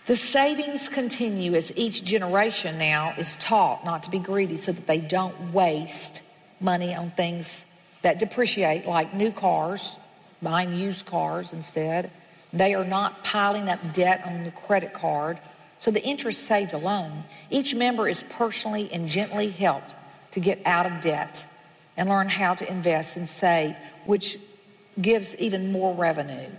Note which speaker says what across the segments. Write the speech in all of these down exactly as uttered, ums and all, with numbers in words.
Speaker 1: The savings continue as each generation now is taught not to be greedy so that they don't waste money on things that depreciate, like new cars, buying used cars instead. They are not piling up debt on the credit card, so the interest saved alone. Each member is personally and gently helped to get out of debt and learn how to invest and save, which gives even more revenue.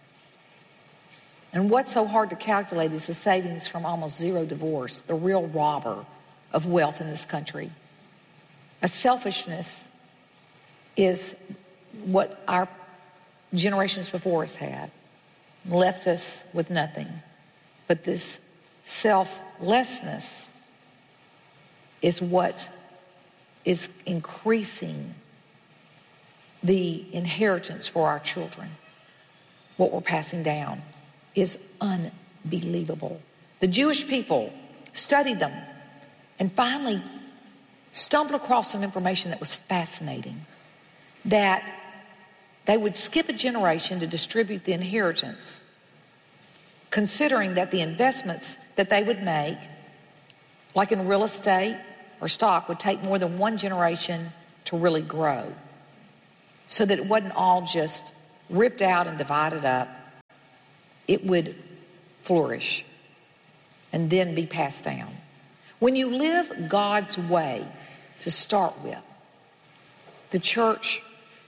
Speaker 1: And what's so hard to calculate is the savings from almost zero divorce, the real robber of wealth in this country. A selfishness is what our generations before us had, left us with nothing. But this selflessness is what is increasing the inheritance for our children. What we're passing down is unbelievable. The Jewish people studied them and finally stumbled across some information that was fascinating, that they would skip a generation to distribute the inheritance, considering that the investments that they would make, like in real estate or stock, would take more than one generation to really grow, so that it wasn't all just ripped out and divided up. It would flourish and then be passed down. When you live God's way to start with, the church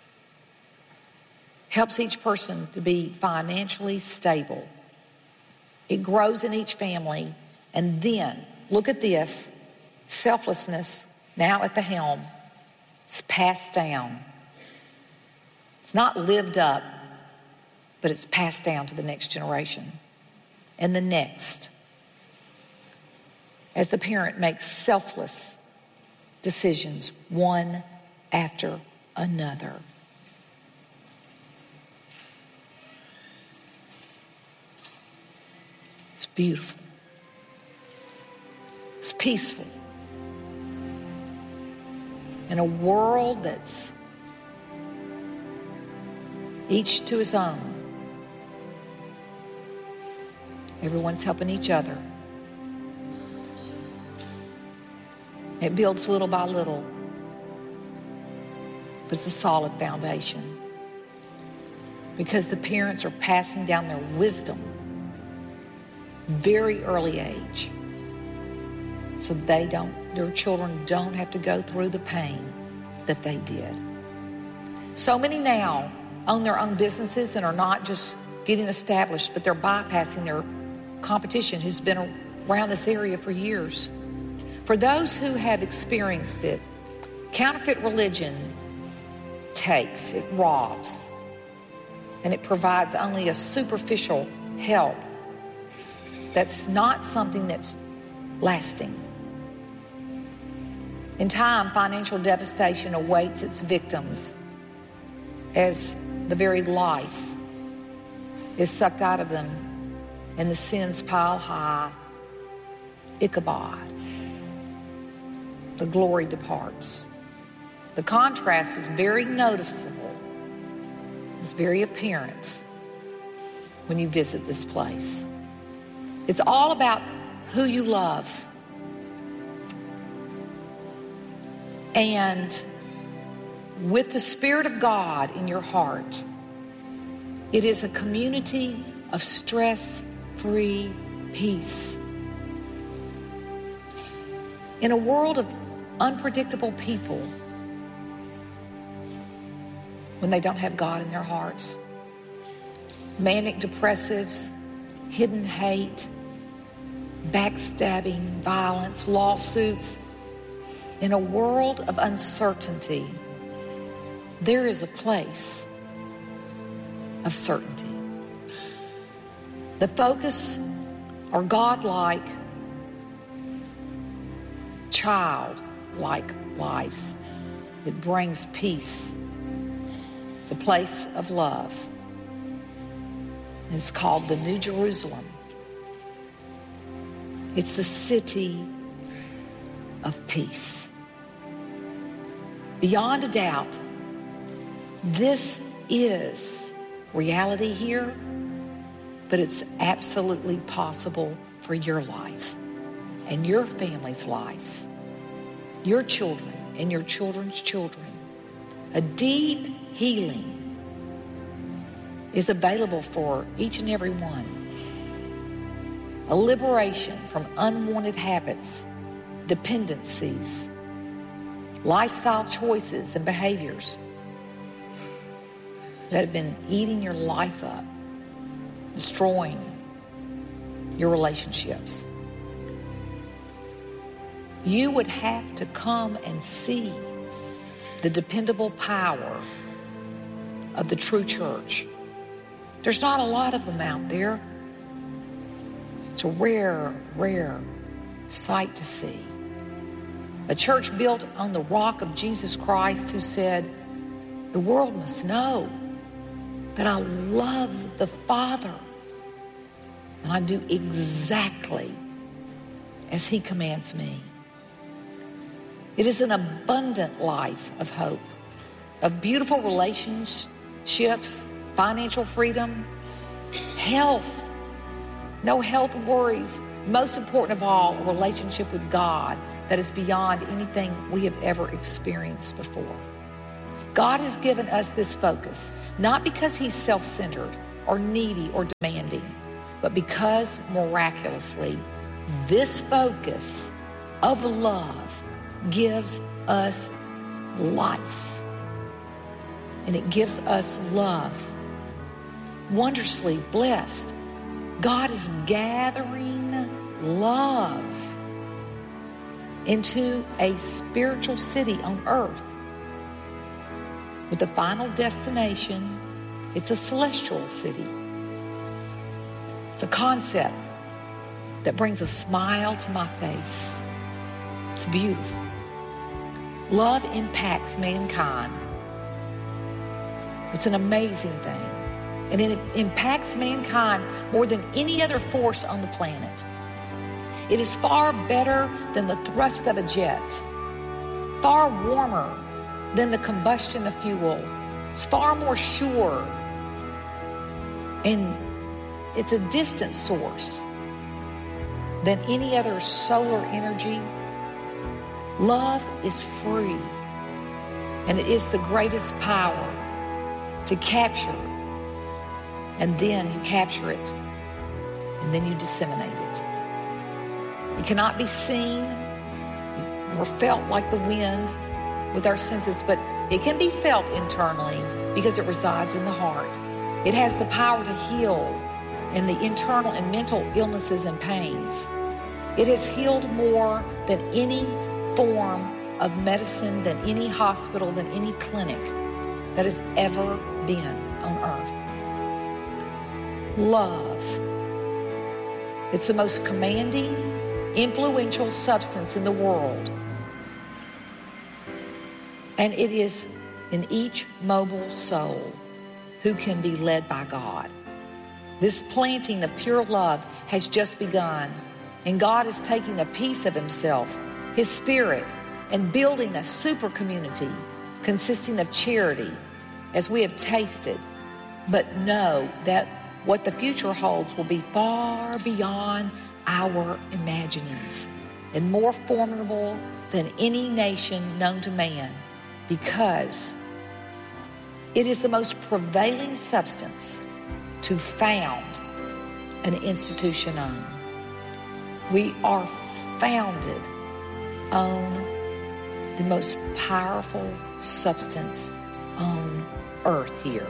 Speaker 1: helps each person to be financially stable. It grows in each family, and then, look at this, selflessness, now at the helm, it's passed down. It's not lived up, but it's passed down to the next generation and the next, as the parent makes selfless decisions one after another. It's beautiful. It's peaceful. In a world that's each to his own, everyone's helping each other. It builds little by little, but it's a solid foundation, because the parents are passing down their wisdom very early age, so they don't, their children don't have to go through the pain that they did. So many now own their own businesses and are not just getting established, but they're bypassing their competition who's been around this area for years. For those who have experienced it, counterfeit religion takes, it robs, and it provides only a superficial help that's not something that's lasting. In time, financial devastation awaits its victims as the very life is sucked out of them and the sins pile high. Ichabod. The glory departs. The contrast is very noticeable. It's very apparent when you visit this place. It's all about who you love. And with the Spirit of God in your heart, it is a community of stress-free peace. In a world of unpredictable people, when they don't have God in their hearts, manic depressives, hidden hate, backstabbing, violence, lawsuits, in a world of uncertainty, there is a place of certainty. The focus or God-like, child-like lives. It brings peace. It's a place of love. It's called the New Jerusalem. It's the city of peace. Beyond a doubt, this is reality here, but it's absolutely possible for your life and your family's lives, your children and your children's children. A deep healing is available for each and every one. A liberation from unwanted habits, dependencies, lifestyle choices and behaviors that have been eating your life up, destroying your relationships. You would have to come and see the dependable power of the true church. There's not a lot of them out there. It's a rare, rare sight to see. A church built on the rock of Jesus Christ, who said, the world must know that I love the Father and I do exactly as He commands me. It is an abundant life of hope, of beautiful relationships, financial freedom, health, no health worries. Most important of all, a relationship with God that is beyond anything we have ever experienced before. God has given us this focus, not because He's self-centered or needy or demanding, but because miraculously, this focus of love gives us life. And it gives us love. Wondrously blessed. God is gathering love into a spiritual city on earth. With the final destination, it's a celestial city. It's a concept that brings a smile to my face. It's beautiful. Love impacts mankind. It's an amazing thing. And it impacts mankind more than any other force on the planet. It is far better than the thrust of a jet, far warmer than the combustion of fuel. It's far more sure. And it's a distant source than any other solar energy. Love is free, and it is the greatest power to capture. And then you capture it, and then you disseminate it. It cannot be seen or felt like the wind with our senses, but it can be felt internally because it resides in the heart. It has the power to heal in the internal and mental illnesses and pains. It has healed more than any form of medicine, than any hospital, than any clinic that has ever been on earth. Love. It's the most commanding, influential substance in the world. And it is in each mobile soul who can be led by God. This planting of pure love has just begun, and God is taking a piece of Himself, His Spirit, and building a super community consisting of charity, as we have tasted. But know that what the future holds will be far beyond our imaginings and more formidable than any nation known to man, because it is the most prevailing substance to found an institution on. We are founded on the most powerful substance on earth here.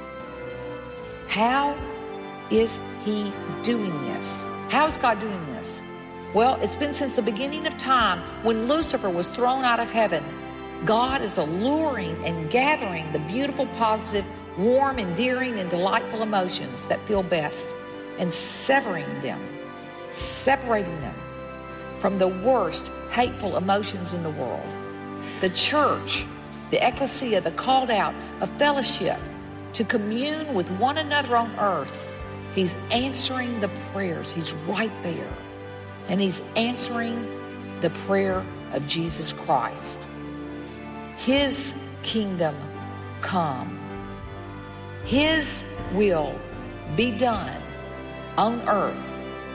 Speaker 1: How is He doing this? How is God doing this? Well, it's been since the beginning of time, when Lucifer was thrown out of heaven. God is alluring and gathering the beautiful, positive, warm, endearing, and delightful emotions that feel best, and severing them, separating them from the worst, hateful emotions in the world. The church, the ecclesia, the called out, a fellowship to commune with one another on earth. He's answering the prayers. He's right there. And He's answering the prayer of Jesus Christ. His kingdom come. His will be done on earth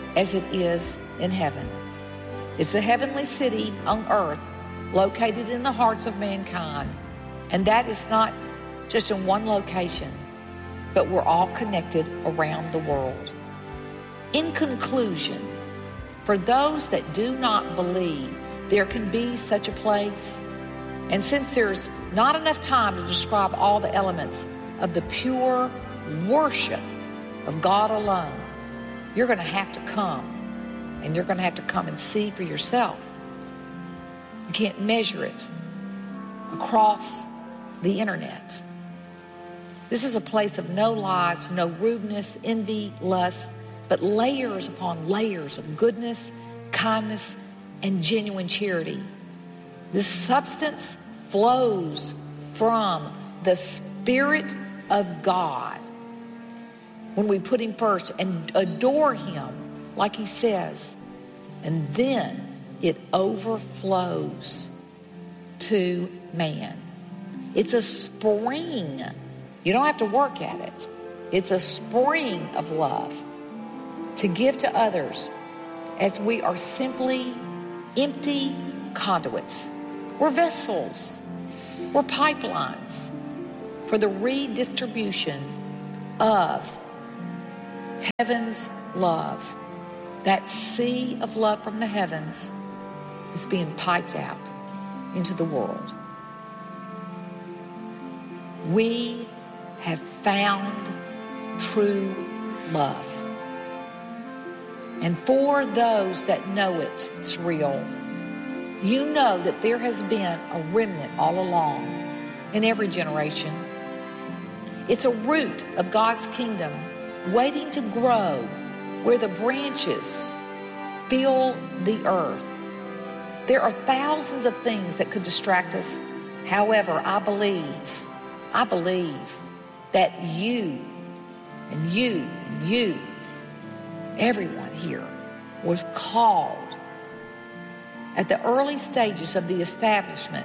Speaker 1: as it is in heaven. It's a heavenly city on earth located in the hearts of mankind. And that is not just in one location, but we're all connected around the world. In conclusion, for those that do not believe there can be such a place, and since there's not enough time to describe all the elements of the pure worship of God alone, you're going to have to come, and you're going to have to come and see for yourself. You can't measure it across the internet. This is a place of no lies, no rudeness, envy, lust, but layers upon layers of goodness, kindness, and genuine charity. This substance flows from the Spirit of God when we put Him first and adore Him like He says, and then it overflows to man. It's a spring. You don't have to work at it. It's a spring of love to give to others as we are simply empty conduits. We're vessels. We're pipelines for the redistribution of heaven's love. That sea of love from the heavens is being piped out into the world. We have found true love. And for those that know it, it's real. You know that there has been a remnant all along in every generation. It's a root of God's kingdom waiting to grow where the branches fill the earth. There are thousands of things that could distract us. However, I believe, I believe that you and you and you, everyone here was called at the early stages of the establishment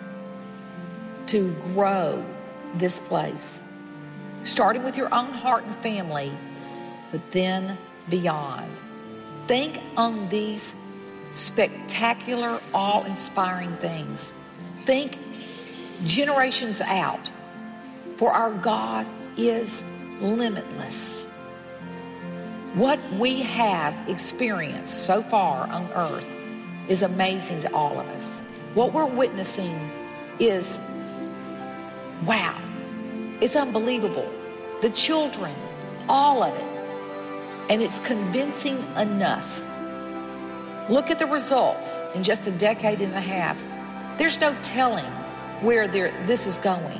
Speaker 1: to grow this place, starting with your own heart and family, but then beyond. Think on these spectacular, awe-inspiring things. Think generations out, for our God is limitless. What we have experienced so far on earth is amazing to all of us. What we're witnessing is, wow, it's unbelievable. The children, all of it. And it's convincing enough. Look at the results in just a decade and a half. There's no telling where this is going.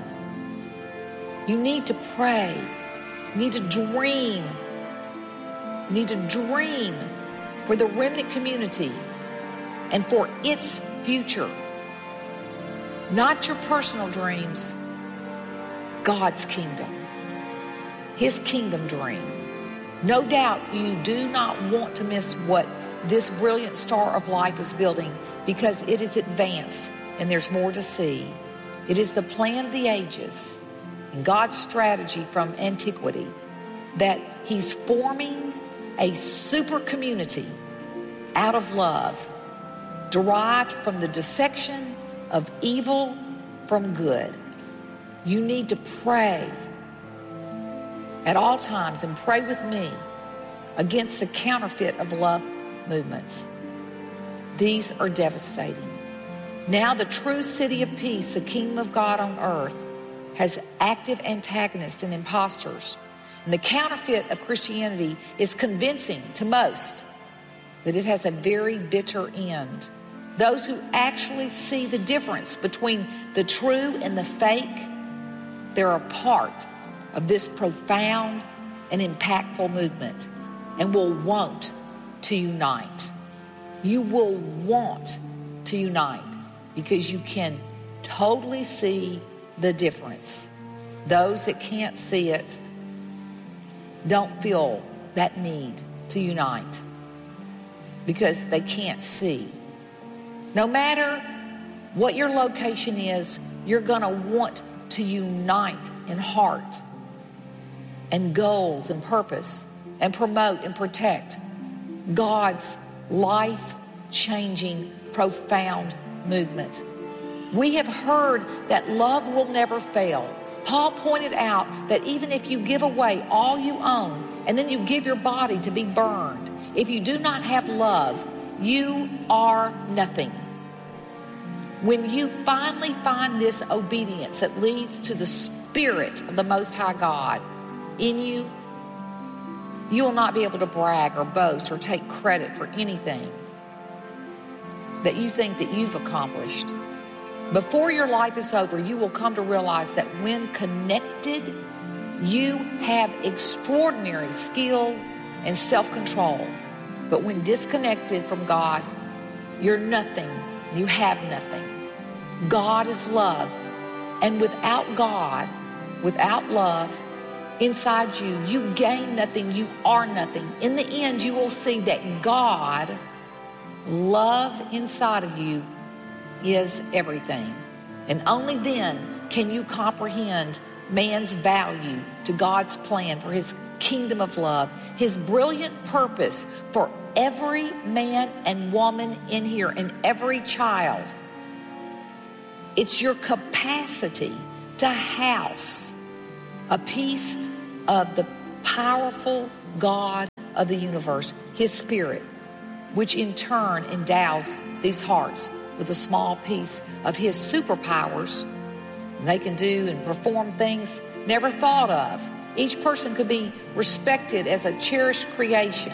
Speaker 1: You need to pray. You need to dream. You need to dream for the remnant community and for its future. Not your personal dreams, God's kingdom. His kingdom dream. No doubt you do not want to miss what this brilliant star of life is building, because it is advanced and there's more to see. It is the plan of the ages and God's strategy from antiquity that He's forming a super community out of love, derived from the dissection of evil from good. You need to pray at all times and pray with me against the counterfeit of love movements. These are devastating. Now the true city of peace, the kingdom of God on earth, has active antagonists and imposters. And the counterfeit of Christianity is convincing to most, but it has a very bitter end. Those who actually see the difference between the true and the fake, they're a part of this profound and impactful movement and will want to unite. You will want to unite because you can totally see the difference. Those that can't see it don't feel that need to unite because they can't see. No matter what your location is, you're going to want to unite in heart and goals and purpose and promote and protect God's life-changing, profound movement. We have heard that love will never fail. Paul pointed out that even if you give away all you own and then you give your body to be burned, if you do not have love, you are nothing. When you finally find this obedience that leads to the Spirit of the Most High God in you, you will not be able to brag or boast or take credit for anything that you think that you've accomplished. Before your life is over, you will come to realize that when connected, you have extraordinary skill and self-control. But when disconnected from God, you're nothing. You have nothing. God is love. And without God, without love inside you, you gain nothing. You are nothing. In the end, you will see that God, love inside of you, is everything. And only then can you comprehend man's value to God's plan for his kingdom of love, his brilliant purpose for every man and woman in here and every child. It's your capacity to house a piece of the powerful God of the universe, his Spirit, which in turn endows these hearts with a small piece of his superpowers. They can do and perform things never thought of. Each person could be respected as a cherished creation,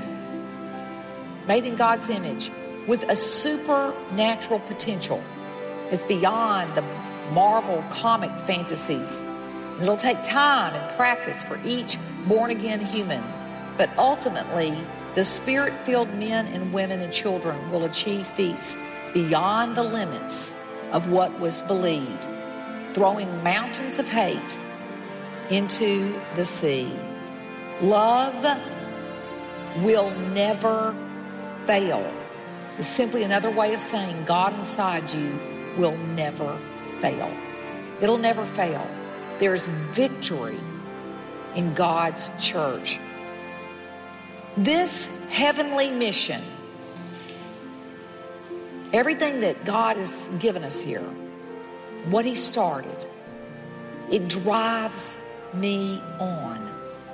Speaker 1: made in God's image, with a supernatural potential. It's beyond the Marvel comic fantasies. It'll take time and practice for each born-again human, but ultimately, the Spirit-filled men and women and children will achieve feats beyond the limits of what was believed, throwing mountains of hate into the sea. Love will never fail. It's simply another way of saying God inside you will never fail. It'll never fail. There's victory in God's church. This heavenly mission, everything that God has given us here, what he started, it drives me on.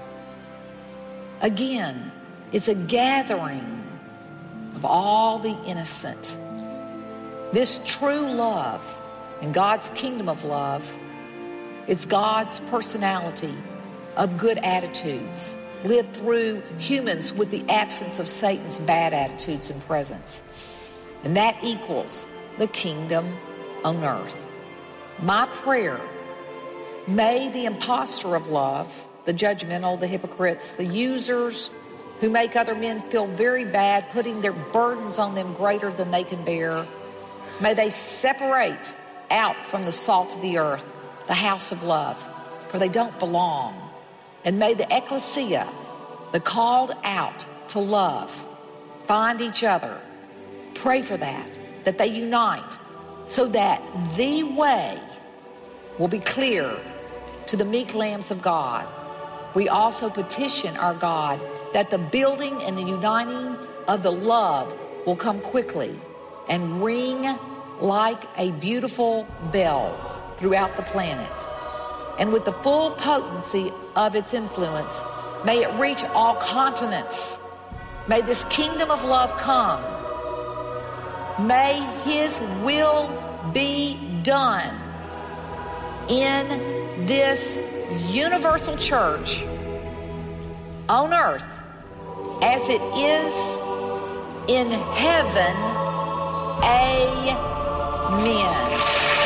Speaker 1: Again, it's a gathering of all the innocent. This true love and God's kingdom of love, it's God's personality of good attitudes lived through humans with the absence of Satan's bad attitudes and presence. And that equals the kingdom on earth. My prayer, may the imposter of love, the judgmental, the hypocrites, the users who make other men feel very bad, putting their burdens on them greater than they can bear, may they separate out from the salt of the earth, the house of love, for they don't belong. And may the ecclesia, the called out to love, find each other. Pray for that, that they unite, so that the way will be clear to the meek lambs of God. We also petition our God that the building and the uniting of the love will come quickly and ring like a beautiful bell throughout the planet. And with the full potency of its influence, may it reach all continents. May this kingdom of love come. May his will be done in this universal church on earth as it is in heaven. Amen.